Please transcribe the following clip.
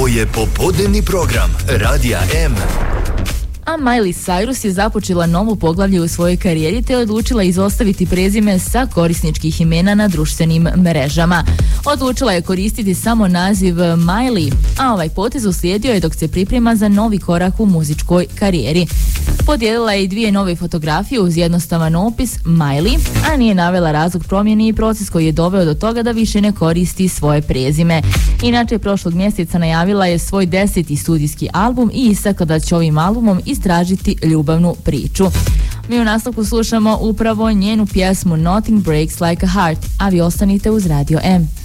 Ovo je popodnevni program Radija M. A Miley Cyrus je započela novo poglavlje u svojoj karijeri te odlučila izostaviti prezime sa korisničkih imena na društvenim mrežama. Odlučila je koristiti samo naziv Miley, a ovaj potez uslijedio je dok se priprema za novi korak u muzičkoj karijeri. Podijelila je i 2 nove fotografije uz jednostavan opis Miley, a nije navela razlog promjene i proces koji je doveo do toga da više ne koristi svoje prezime. Inače, prošlog mjeseca najavila je svoj 10. studijski album i istakla da će ovim albumom istražiti ljubavnu priču. Mi u nastavku slušamo upravo njenu pjesmu Nothing Breaks Like a Heart, a vi ostanite uz Radio M.